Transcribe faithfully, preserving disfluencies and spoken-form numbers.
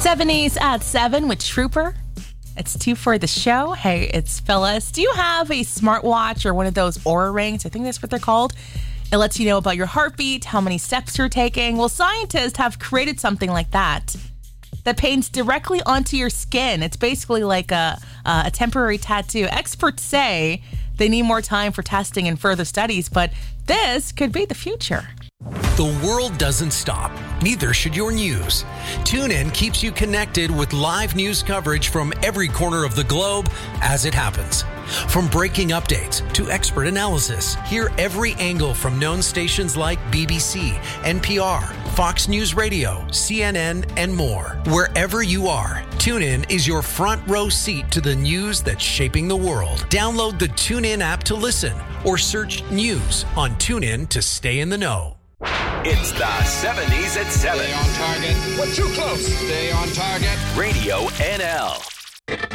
seventies at seven with Trooper. It's two for the show. Hey, it's Phyllis. Do you have a smartwatch or one of those Oura rings? I think that's what they're called. It lets you know about your heartbeat, how many steps you're taking. Well, scientists have created something like that that paints directly onto your skin. It's basically like a, a temporary tattoo. Experts say they need more time for testing and further studies, but this could be the future. The world doesn't stop. Neither should your news. TuneIn keeps you connected with live news coverage from every corner of the globe as it happens. From breaking updates to expert analysis, hear every angle from known stations like B B C, N P R, Fox News Radio, C N N, and more. Wherever you are, TuneIn is your front row seat to the news that's shaping the world. Download the TuneIn app to listen or search news on TuneIn to stay in the know. It's the seventies at seven. Stay on target. We're too close. Stay on target. Radio N L.